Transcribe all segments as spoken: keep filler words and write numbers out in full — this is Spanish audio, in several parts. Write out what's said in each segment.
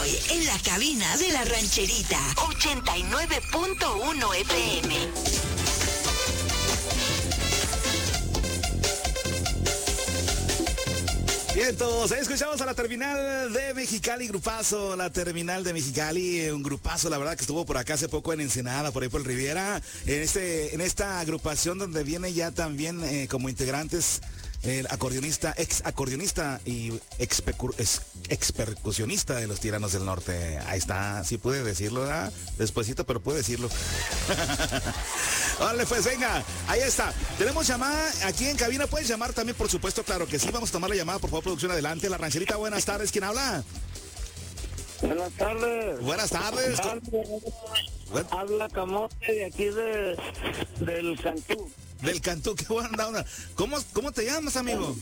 Hoy, en la cabina de la rancherita, ochenta y nueve punto uno F M. Bien, todos, escuchamos a la terminal de Mexicali, grupazo, la terminal de Mexicali, un grupazo, la verdad que estuvo por acá hace poco en Ensenada, por ahí por el Riviera, en este, en esta agrupación donde viene ya también eh, como integrantes el acordeonista, ex acordeonista y ex, ex, ex percusionista de los Tiranos del Norte. Ahí está, sí pude decirlo, ¿verdad? Despuésito, pero pude decirlo. Órale, pues venga, ahí está. Tenemos llamada aquí en cabina, puedes llamar también, por supuesto, claro que sí. Vamos a tomar la llamada, por favor, producción, adelante. La rancherita, buenas tardes, ¿quién habla? Buenas tardes. Buenas tardes. Habla, habla Camote de aquí de, del Cantú. Del Cantú, qué buena onda. ¿Cómo, ¿Cómo te llamas, amigo?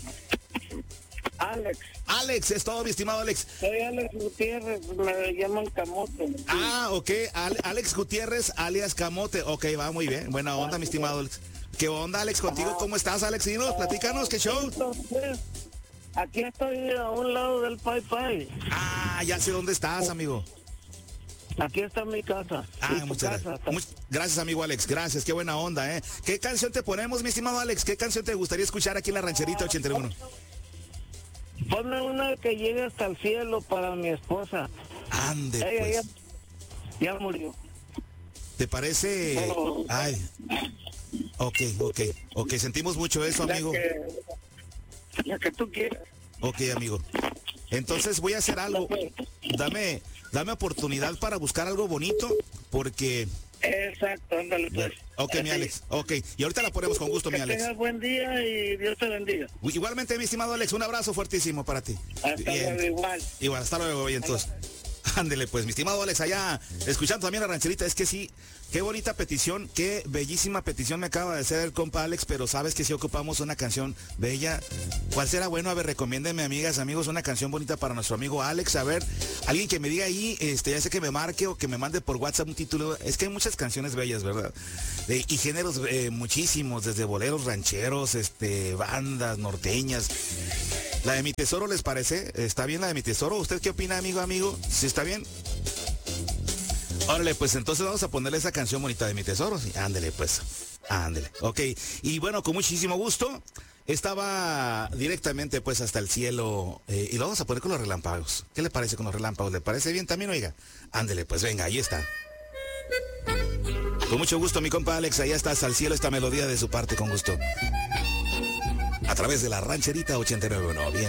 Alex. Alex, es todo, mi estimado Alex. Soy Alex Gutiérrez, me llaman Camote. Ah, ok, Al, Alex Gutiérrez, alias Camote. Ok, va muy bien, buena onda, mi estimado Alex. ¿Qué onda, Alex, contigo? ¿Cómo estás, Alex? Dinos, platícanos, ¿qué show? Entonces, aquí estoy a un lado del Pai Pai. Ah, ya sé dónde estás, amigo. Aquí está mi casa. Ah, muchas gracias. Much, gracias, amigo Alex. Gracias, qué buena onda, ¿eh? ¿Qué canción te ponemos, mi estimado Alex? ¿Qué canción te gustaría escuchar aquí en la rancherita ochenta y uno? Ponme una que llegue hasta el cielo para mi esposa. Ande, Ella pues. ya, ya murió. ¿Te parece? Oh. Ay. Ok, ok. Ok, sentimos mucho eso, amigo. La que, la que tú quieras. Ok, amigo. Entonces voy a hacer algo. Dame, dame oportunidad para buscar algo bonito, porque... Exacto, ándale pues. Ok, mi Alex, ok. Y ahorita la ponemos con gusto, que mi Alex. tengas buen día y Dios te bendiga. Igualmente, mi estimado Alex, un abrazo fuertísimo para ti. Hasta luego, igual. Igual, hasta luego, y entonces. Ándele, pues, mi estimado Alex, allá, escuchando también la rancherita, es que sí, qué bonita petición, qué bellísima petición me acaba de hacer el compa Alex, pero sabes que si ocupamos una canción bella, ¿cuál será bueno? A ver, recomiéndenme, amigas, amigos, una canción bonita para nuestro amigo Alex, a ver, alguien que me diga ahí, este, ya sé que me marque o que me mande por WhatsApp un título, es que hay muchas canciones bellas, ¿verdad? De, y géneros eh, muchísimos, desde boleros rancheros, este, bandas norteñas. La de Mi Tesoro, ¿les parece? ¿Está bien la de Mi Tesoro? ¿Usted qué opina, amigo, amigo? ¿Sí está bien? Órale, pues entonces vamos a ponerle esa canción bonita de Mi Tesoro. Sí, ándele, pues. Ándele. Ok. Y bueno, con muchísimo gusto. Estaba directamente, pues, hasta el cielo. Eh, y lo vamos a poner con los relámpagos. ¿Qué le parece con los relámpagos? ¿Le parece bien también, oiga? Ándele, pues venga, ahí está. Con mucho gusto, mi compa Alex. Ahí está hasta el cielo esta melodía de su parte, con gusto. A través de la rancherita ochenta y nueve punto uno. Bien.